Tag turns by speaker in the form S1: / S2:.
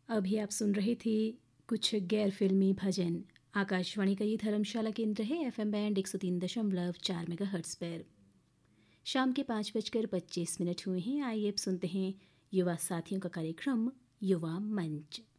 S1: अभी आप सुन रहे थे कुछ गैर फिल्मी भजन। आकाशवाणी का ये धर्मशाला केंद्र है, FM बैंड 103.4 मेगाहर्ट्ज़ पर। शाम के 5:25 हुए हैं। आइए अब सुनते हैं युवा साथियों का कार्यक्रम युवा मंच।